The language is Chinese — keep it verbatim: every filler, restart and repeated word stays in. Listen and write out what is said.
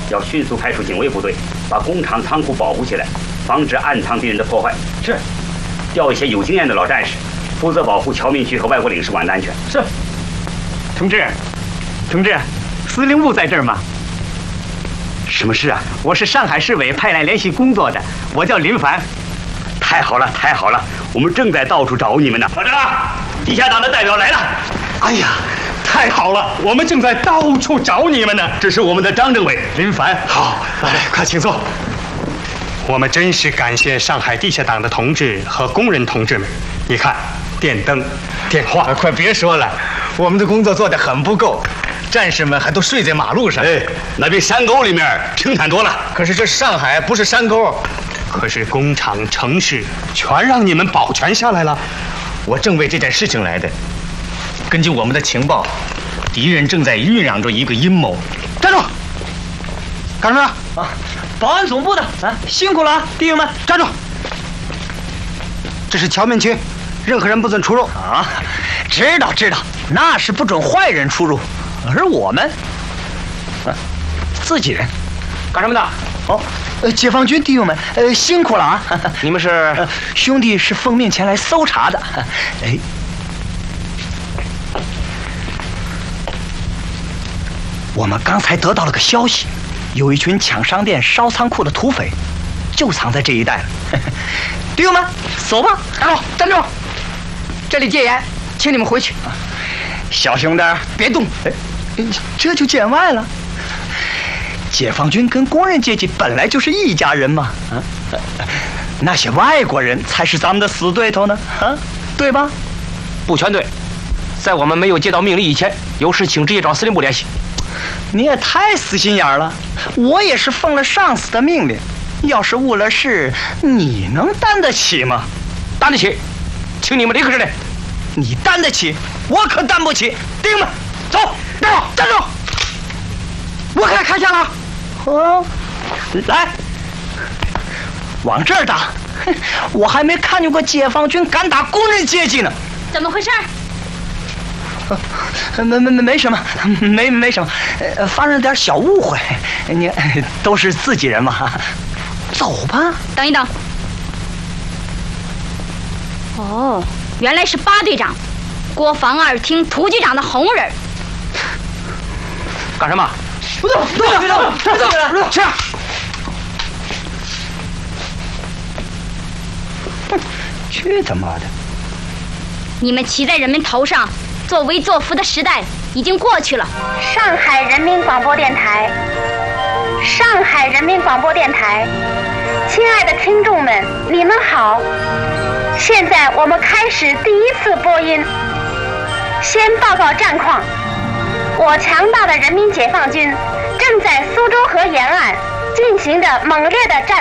要迅速派出警卫部队，把工厂仓库保护起来，防止暗藏敌人的破坏。是。调一些有经验的老战士，负责保护侨民区和外国领事馆的安全。 是。同志，同志，司令部在这儿吗？ 什么事啊？ 我是上海市委派来联系工作的，我叫林凡。 太好了，太好了，我们正在到处找你们呢。老张，地下党的代表来了。 哎呀，太好了，我们正在到处找你们呢。 这是我们的张政委， 林凡。 好，来，快请坐。我们真是感谢上海地下党的同志和工人同志们。你看，电灯、电话， 啊、快别说了，我们的工作做得很不够，战士们还都睡在马路上。 哎，那比山沟里面平坦多了。 可是这上海不是山沟。 可是工厂、城市全让你们保全下来了， 我正为这件事情来的。根据我们的情报，敌人正在酝酿着一个阴谋。 站住！干什么？啊，保安总部的啊，辛苦了啊，弟兄们，站住！这是侨民区，任何人不准出入啊。知道知道，那是不准坏人出入，而我们，啊，自己人，干什么的？哦。呃，解放军弟兄们，呃，辛苦了啊！ 你们是、 呃、兄弟是奉命前来搜查的。哎，我们刚才得到了个消息，有一群抢商店、烧仓库的土匪，就藏在这一带了。弟兄们，走吧！站住！站住！这里戒严，请你们回去。小兄弟，别动！哎，这就见外了。解放军跟工人阶级本来就是一家人嘛，啊，那些外国人才是咱们的死对头呢，啊，对吧？ 不全对，在我们没有接到命令以前，有事请直接找司令部联系。 你也太死心眼了，我也是奉了上司的命令，要是误了事，你能担得起吗？ 担得起，请你们立刻指令。 你担得起，我可担不起。弟兄们，走，站住，站住！我可开枪了。哦，来，往这儿打！我还没看见过解放军敢打工人阶级呢。 怎么回事？ 没没没没什么，没没什么，呃，发生点小误会。你都是自己人嘛，走吧。 等一等。哦，原来是八队长，国防二厅涂局长的红人。 干什么？ 不动，不动，不动，不动，不动，去！哼，去他妈的！ 你们骑在人们头上，作威作福的时代已经过去了。 上海人民广播电台，上海人民广播电台，亲爱的听众们，你们好！现在我们开始第一次播音，先报告战况。我强大的人民解放军正在苏州河沿岸进行着猛烈的战